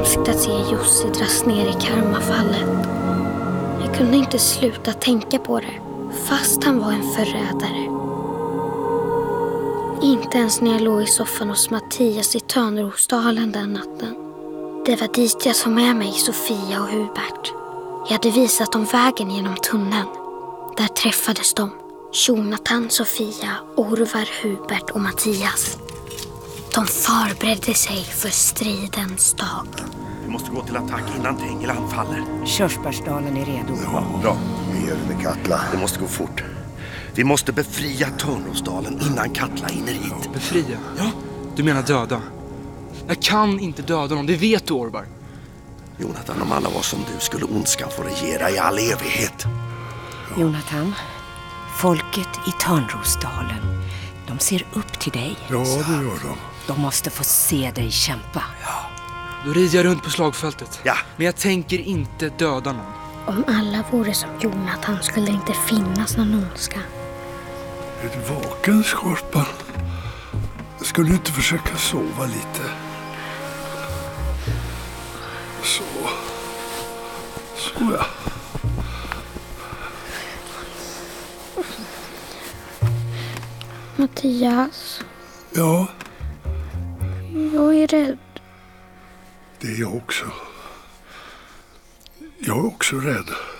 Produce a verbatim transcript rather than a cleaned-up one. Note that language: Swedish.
hemskt att se Jussi dras ner i karmafallet. Jag kunde inte sluta tänka på det, fast han var en förrädare. Inte ens när jag låg i soffan hos Mattias i Törnrosdalen den natten. Det var dit jag tog med mig Sofia och Hubert. Jag hade visat dem vägen genom tunneln. Där träffades de. Jonathan, Sofia, Orvar, Hubert och Mattias. De förberedde sig för stridens dag. Vi måste gå till attack innan Tengil anfaller. Körsbärsdalen är redo. Ja, bra. Vi gör det med Katla. Det måste gå fort. Vi måste befria Törnrosdalen innan Katla hinner hit. Befria? Ja. Du menar döda? Jag kan inte döda någon, det vet du, Orvar. Jonathan, om alla var som du skulle ondskan få regera i all evighet. Jonathan, folket i Törnrosdalen, de ser upp till dig. Ja, det gör de. De måste få se dig kämpa. Ja. Då rider jag runt på slagfältet. Ja. Men jag tänker inte döda någon. Om alla vore som Jonathan skulle det inte finnas någon ondska. Är du vaken, Skorpan? Skulle du inte försöka sova lite? Så. Så ja. Mattias, Ja, jag är rädd. det är jag också. Jag är också rädd.